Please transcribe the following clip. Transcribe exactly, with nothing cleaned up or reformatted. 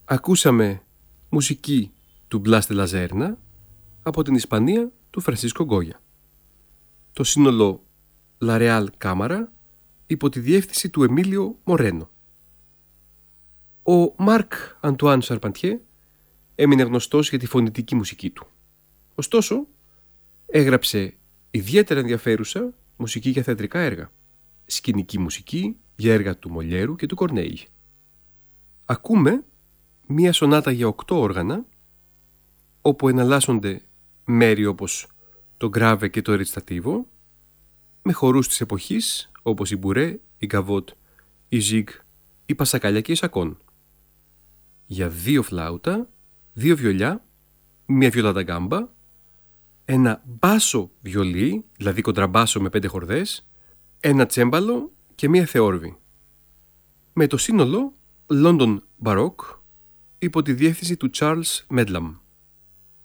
Ακούσαμε μουσική του Μπλάς ντε Λαζέρνα από την Ισπανία του Φρανσίσκο Γκόγια. Το σύνολο La Real Cámara υπό τη διεύθυνση του Εμίλιο Μορένο. Ο Μάρκ Αντουάν Σαρπαντιέ έμεινε γνωστός για τη φωνητική μουσική του. Ωστόσο, έγραψε ιδιαίτερα ενδιαφέρουσα μουσική για θεατρικά έργα, σκηνική μουσική για έργα του Μολιέρου και του Κορνέιλ. Ακούμε μία σονάτα για οκτώ όργανα, όπου εναλλάσσονται μέρη όπως το γκράβε και το ρετσιτατίβο, με χορούς της εποχής όπως η μπουρέ, η γκαβότ, η ζίγκ, η πασακάλια και η σακόν. Για δύο φλάουτα, δύο βιολιά, μία βιολάτα γκάμπα, ένα μπάσο βιολί, δηλαδή κοντραμπάσο με πέντε χορδές, ένα τσέμπαλο και μία θεόρβη. Με το σύνολο London Baroque υπό τη διεύθυνση του Charles Medlam.